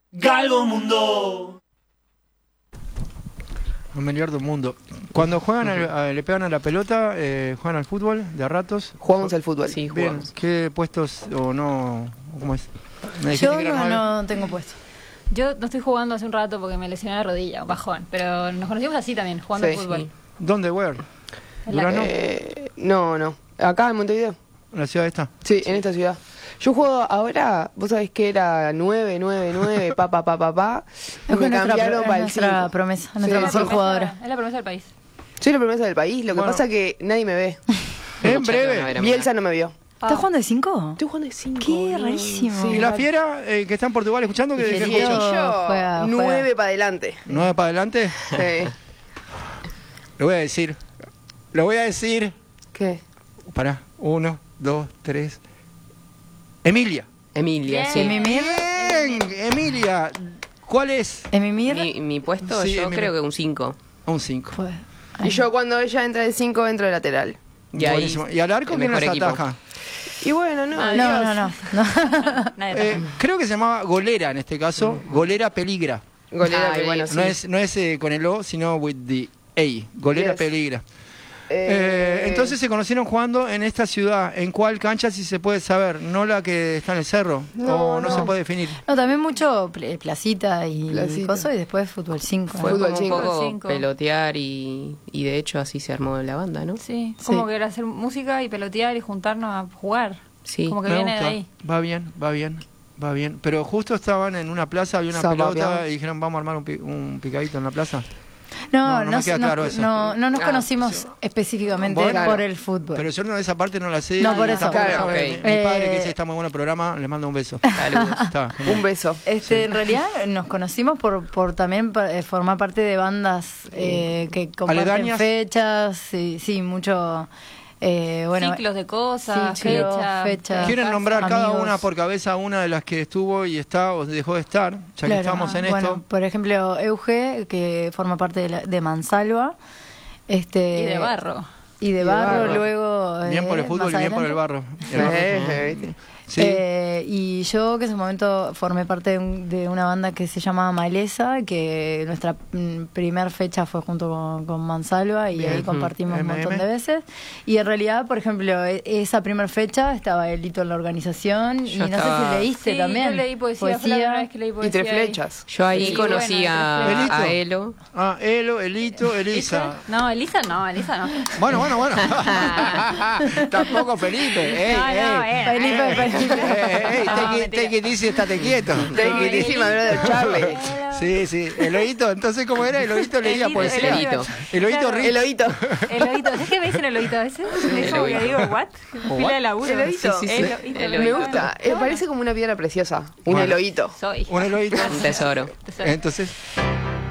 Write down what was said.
Galgo Mundo. Un mejor del mundo. Cuando juegan, le pegan a la pelota, juegan al fútbol de a ratos. Jugamos al fútbol. Sí, Bien, jugamos. ¿qué puestos o no? ¿Cómo es? Me dijiste Yo que era nueve. no tengo puesto. Yo no estoy jugando hace un rato porque me lesioné la rodilla, un bajón. Pero nos conocimos así también, jugando Sí. al fútbol. Sí. ¿Dónde, where? En la- ¿Durano? No. Acá en Montevideo. ¿En la ciudad esta? Sí, en esta ciudad. Yo juego ahora, vos sabés que era 9, 9, 9, pa. Y Es me nuestra, cambiaron para el nuestra 5. promesa, Sí, nuestra Es la mejor promesa- jugadora. Es la promesa del país. Soy la promesa del país, lo que Bueno. pasa es que nadie me ve. En Muchacho, breve. no era Bielsa no me vio. ¿Estás jugando de 5? Estoy jugando de 5. Qué rarísimo. ¿Y la fiera que está en Portugal escuchando? ¿Qué Ingeniero. escucha? Juega. 9 para adelante. ¿9 para adelante? Sí. Lo voy a decir. Lo voy a decir. ¿Qué? Pará. 1, 2, 3. Emilia. Emilia, Bien. sí. ¿Emimir? Bien, Emilia. ¿Cuál es? ¿Emimir? Mi puesto, Sí, yo Emilia. creo que un 5. Un 5. Pues, Y yo cuando ella entra de 5 entro de lateral. Y ahí, Buenísimo. ¿Y al arco el quién mejor nos equipo. ataja? Y bueno, no. no. Nadie está. Creo que se llamaba Golera en este caso. Golera Peligra. Golera, Ay, que bueno, sí. No es con el O, sino with the A. Golera Yes. Peligra. Entonces se conocieron jugando en esta ciudad. ¿En cuál cancha, si se puede saber? ¿No la que está en el cerro? ¿O no se puede definir? No, también mucho placita y Placita. coso y después fútbol 5. Fue Fútbol como un cinco. poco Cinco. pelotear y de hecho así se armó la banda, ¿no? Sí, Sí. como que era hacer música y pelotear y juntarnos a jugar. Sí. Como que Me viene gusta. de ahí. Va bien, va bien, va bien. Pero justo estaban en una plaza, había una Zapapeado. pelota y dijeron, vamos a armar un picadito en la plaza. No, No me queda claro eso. no nos Ah, conocimos específicamente Bueno. por el fútbol. Pero yo no, esa parte no la sé. No, por y eso. tampoco Claro, sabe. ok. Mi padre, que dice está muy bueno el programa, le mando un beso. Saludos. Está, genial. Un beso. En realidad nos conocimos por también formar parte de bandas que comparten ¿Aledañas? fechas, sí, mucho, bueno, Ciclos de cosas, ciclos, fechas. ¿Quieren nombrar cada amigos. una por cabeza una de las que estuvo y está o dejó de estar? Ya que claro, estamos en bueno, esto. por ejemplo, Euge, que forma parte de Mansalva, Y de barro. y de barro, luego Bien por el fútbol más y bien por el adelante. barro. ¿Viste? Sí. Y yo que en ese momento formé parte de una banda que se llama Maleza, que nuestra primer fecha fue junto con Mansalva y Bien. ahí compartimos un montón MM. de veces. Y en realidad, por ejemplo, esa primera fecha estaba Elito en la organización y Yo no estaba- sé si leíste Sí, también. yo leí poesía, fue la primera vez que leí Y poesía. 3 flechas. Yo ahí Sí, conocí bueno, a Elito. Elo. Ah, Elo, Elito, Elisa. No, Elisa no, Elisa no. Bueno. Tampoco Felipe. No, mentira. Take it easy, estate quieto. Take it easy, my brother Charlie. Sí. Eloíto, entonces, ¿cómo era? Eloíto leía Elito, poesía. Elito. Eloíto Claro. Rich. El oído. El oído. ¿Sabes qué me dicen el oído a veces? Es como que oído. digo, ¿what? Fila de laburo. El oído. Sí, sí. El oído. El Me oído. gusta. Parece como una piedra preciosa. Un Bueno. eloíto. Soy. Un Eloíto. Un tesoro. Entonces,